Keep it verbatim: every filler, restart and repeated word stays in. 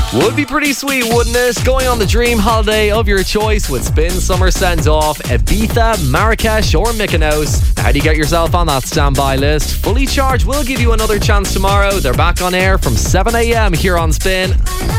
Would be pretty sweet, wouldn't it? Going on the dream holiday of your choice with Spin Summer Send Off, Ibiza, Marrakesh or Mykonos. How do you get yourself on that standby list? Fully Charged will give you another chance tomorrow. They're back on air from seven a.m. here on Spin.